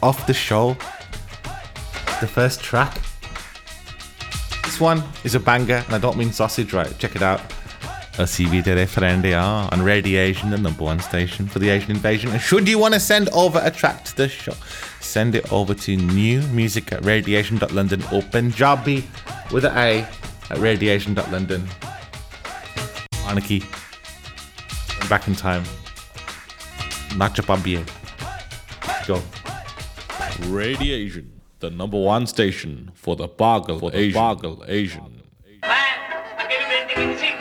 off the show. The first track. This one is a banger, and I don't mean sausage, right? Check it out. Si vedere friende on Radiation, the number one station for the Asian invasion. And should you want to send over a track to the show, send it over to newmusic@radiation.london or Punjabi with an A at radiation.london. Anarchy. Back in time. Nacha Bambier. Go. Radiation, the number one station for the Bargle Asian. Man, I give you